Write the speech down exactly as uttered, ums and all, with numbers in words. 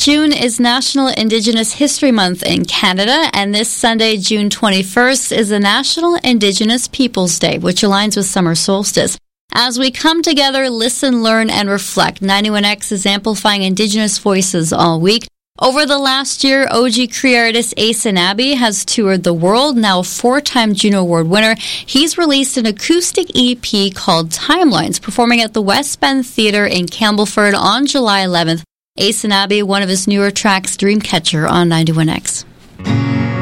June is National Indigenous History Month in Canada, and this Sunday, June twenty-first, is the National Indigenous Peoples Day, which aligns with summer solstice. As we come together, listen, learn, and reflect, ninety-one X is amplifying Indigenous voices all week. Over the last year, O G Cree artist Asen Abbey has toured the world, now a four-time Juno Award winner. He's released an acoustic E P called Timelines, performing at the West Bend Theatre in Campbellford on July eleventh. Asen Abbey, one of his newer tracks, Dreamcatcher, on ninety-one X.